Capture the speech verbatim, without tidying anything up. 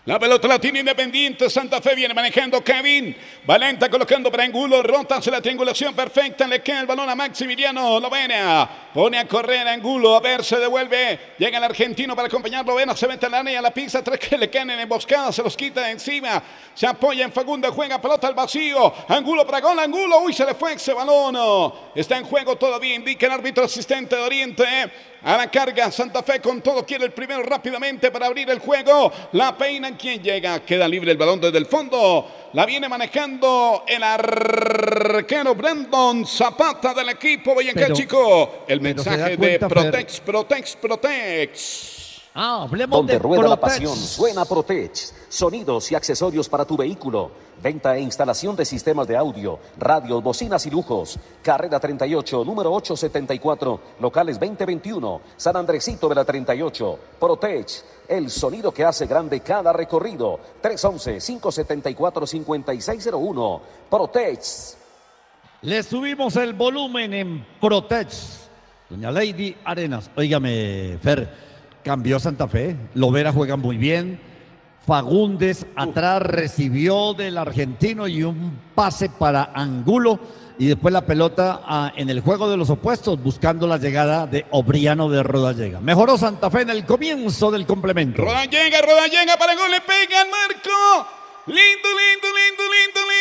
La pelota la tiene Independiente Santa Fe, viene manejando Kevin. Valenta colocando para Angulo, rota hacia la triangulación perfecta, le queda el balón a Maximiliano Lovera. Pone a correr a Angulo, a ver, se devuelve. Llega el argentino para acompañar Lovera, se mete en la área, la pizza, tres que le quedan en emboscada, se los quita de encima. Se apoya en Facundo, juega pelota al vacío. Angulo para gol, Angulo, uy, se le fue ese balón. Está en juego todavía, indica el árbitro asistente de Oriente. A la carga, Santa Fe con todo, quiere el primero rápidamente para abrir el juego. La peina, ¿quién llega? Queda libre el balón desde el fondo. La viene manejando el arquero Brandon Zapata del equipo Boyacá Chico. El mensaje de Protex, Protex, Protex. Ah, hablemos Donde de rueda Protex. la pasión, suena Protex. Sonidos y accesorios para tu vehículo. Venta e instalación de sistemas de audio, radios, bocinas y lujos. Carrera treinta y ocho, número ochocientos setenta y cuatro, locales veinte veintiuno, San Andresito de la treinta y ocho. Protex, el sonido que hace grande cada recorrido. tres once, cinco setenta y cuatro, cincuenta y seis cero uno. Protex. Le subimos el volumen en Protex. Doña Lady Arenas. Óigame, Fer, cambió Santa Fe. Lovera juega muy bien. Fagundes atrás recibió del argentino y un pase para Angulo. Y después la pelota ah, en el juego de los opuestos, buscando la llegada de Obriano de Rodallega. Mejoró Santa Fe en el comienzo del complemento. Rodallega, Rodallega para gol, le pega al marco. Lindo, lindo, lindo, lindo, lindo.